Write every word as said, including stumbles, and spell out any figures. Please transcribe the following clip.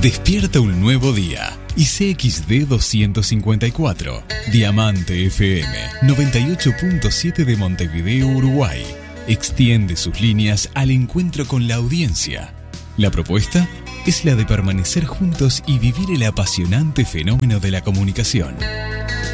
Despierta un nuevo día. Y C X D doscientos cincuenta y cuatro, Diamante F M, noventa y ocho punto siete de Montevideo, Uruguay. Extiende sus líneas al encuentro con la audiencia. La propuesta es la de permanecer juntos y vivir el apasionante fenómeno de la comunicación.